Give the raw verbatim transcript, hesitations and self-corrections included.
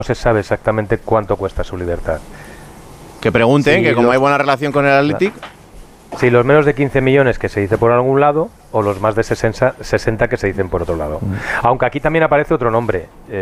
se sabe exactamente cuánto cuesta su libertad. Que pregunten, Sí, que como los- hay buena relación con el Athletic... Sí, los menos de quince millones que se dice por algún lado o los más de sesenta, sesenta que se dicen por otro lado. Aunque aquí también aparece otro nombre. Eh,